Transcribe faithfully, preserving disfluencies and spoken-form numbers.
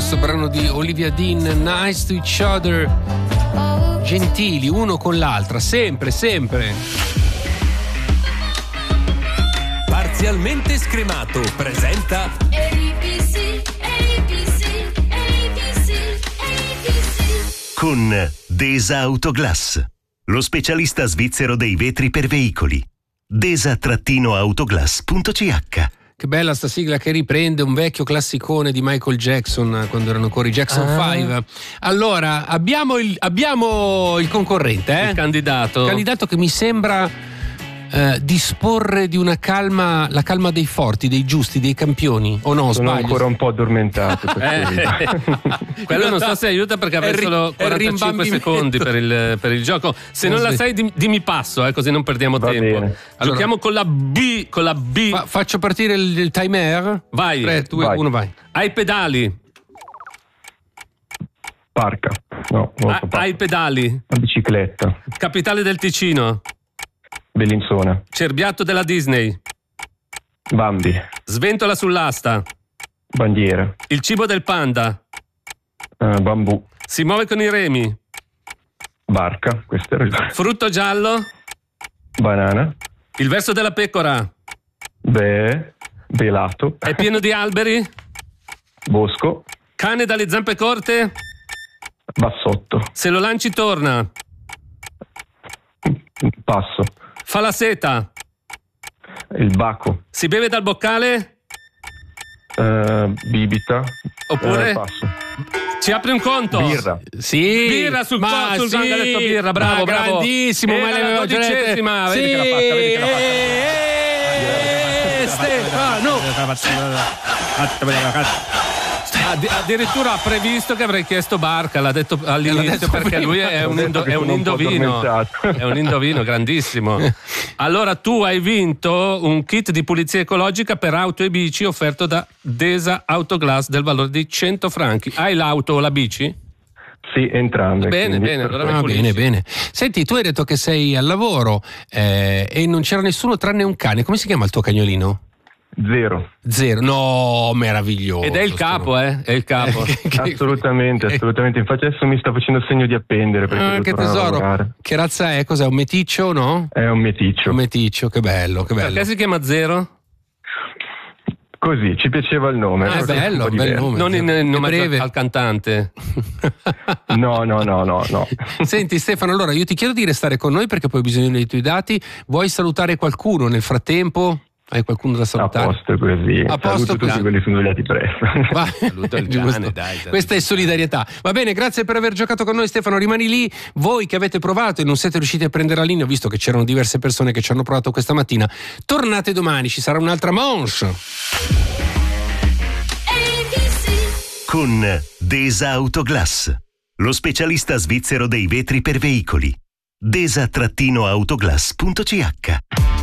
questo brano di Olivia Dean, Nice to Each Other, gentili uno con l'altra, sempre, sempre. Parzialmente scremato presenta A B C, A B C, A B C, A B C. Con Desa Autoglass, lo specialista svizzero dei vetri per veicoli. desa-autoglass punto c h. Che bella sta sigla che riprende un vecchio classicone di Michael Jackson, quando erano ancora i Jackson Ah. cinque. Allora, abbiamo il, abbiamo il concorrente, eh? Il candidato. Il candidato che mi sembra eh, disporre di una calma, la calma dei forti, dei giusti, dei campioni. O no, Sono sbaglio? ancora un po' addormentato. per Eh, cui- quello non so se aiuta perché È avrei ri- solo è quarantacinque rimbambimento. secondi per il, per il gioco. Se non la sai, dim- dimmi passo, eh, così non perdiamo Va tempo. bene. Giochiamo con la B, con la B. Fa- faccio partire il, il timer. Vai. tre, due, Vai. uno, vai. Ai pedali. Parca. No, non A- so parca. ai pedali. La bicicletta. Capitale del Ticino. Bellinzona. Cerbiatto della Disney. Bambi. Sventola sull'asta. Bandiera. Il cibo del panda. eh, bambù. Si muove con i remi. Barca. Questo era il... Frutto giallo. Banana. Il verso della pecora. Be. Belato. È pieno di alberi. Bosco. Cane dalle zampe corte. Bassotto. Se lo lanci torna. Passo. Fa la seta. Il baco. Si beve dal boccale. eh, bibita. Oppure? eh, passo. Ci apri un conto. Birra. Sì, Birra sul ma sul sì, banco ha detto birra, bravo, ma bravo. grandissimo, Era ma la l'avevo già detto. dodicesima, vedi Sì, che l'ha fatta, vedi che l'ha fatta. eh, Stefano. Addi- addirittura ha previsto che avrei chiesto Barca, l'ha detto all'inizio L'ha detto perché prima. lui è un, Ho detto indo- che è un sono un po' indovino. addormentato. È un indovino grandissimo. Allora tu hai vinto un kit di pulizia ecologica per auto e bici offerto da Desa Autoglass del valore di cento franchi. Hai l'auto o la bici? Sì, entrambe. Bene, quindi- bene, allora Ah, pulisci. bene, bene. Senti, tu hai detto che sei al lavoro eh, e non c'era nessuno tranne un cane. Come si chiama il tuo cagnolino? Zero. Zero. No, meraviglioso. Ed è il capo, eh? È il capo. Assolutamente, assolutamente. Infatti adesso mi sta facendo segno di appendere perché Ah, devo che tornare a tesoro. lavorare. Che razza è? Cos'è? Un meticcio, no? È un meticcio. Un meticcio, che bello, che bello. Perché si chiama Zero? Così, ci piaceva il nome. Ah, è Era un bello, po' bel diverso. nome. Non in, È in nome breve. al cantante. No, no, no, no, no. Senti Stefano, allora io ti chiedo di restare con noi perché poi ho bisogno dei tuoi dati. Vuoi salutare qualcuno nel frattempo? Hai qualcuno da A salutare? posto così. A posto Saluto tutti così. quelli che sono svegliati presto. Va- Saluta il giusto. cane, dai, dai. Questa è solidarietà. Va bene, grazie per aver giocato con noi Stefano, rimani lì. Voi che avete provato e non siete riusciti a prendere la linea, ho visto che c'erano diverse persone che ci hanno provato questa mattina, tornate domani, ci sarà un'altra manche. A B C. Con Desa Autoglass, lo specialista svizzero dei vetri per veicoli. desa-autoglass punto c h.